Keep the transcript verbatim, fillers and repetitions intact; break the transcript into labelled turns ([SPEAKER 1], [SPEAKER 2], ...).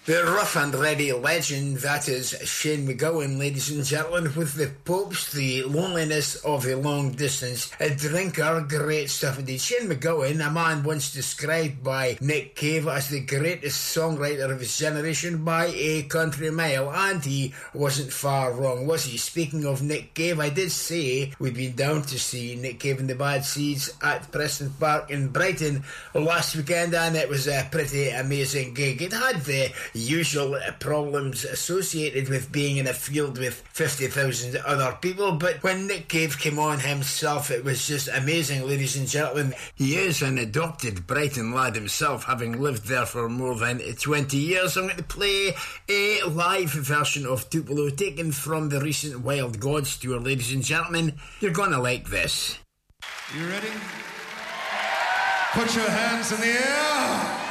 [SPEAKER 1] The rough and ready legend, that is Shane MacGowan, ladies and gentlemen, with The Popes, The Loneliness of a Long Distance, a drinker, great stuff indeed. Shane MacGowan, a man once described by Nick Cave as the greatest songwriter of his generation by a country mile, and he wasn't far wrong, was he? Speaking of Nick Cave, I did say we'd been down to see Nick Cave and the Bad Seeds at Preston Park in Brighton last weekend, and it was a pretty amazing gig. It had the usual problems associated with being in a field with fifty thousand other people, but when Nick Cave came on himself, it was just amazing, ladies and gentlemen. He is an adopted Brighton lad himself, having lived there for more than twenty years. I'm going to play a live version of Tupelo taken from the recent Wild Gods tour, ladies and gentlemen. You're going to like this.
[SPEAKER 2] You ready? Put your hands in the air.